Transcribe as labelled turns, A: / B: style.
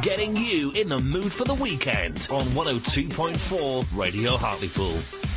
A: getting you in the mood for the weekend on 102.4 Radio Hartlepool.